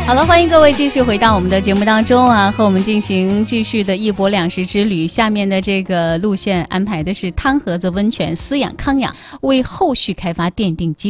好了，欢迎各位继续回到我们的节目当中啊，和我们进行继续的一泊两食之旅。下面的这个路线安排的是汤河子温泉饲养康养，为后续开发奠定基础。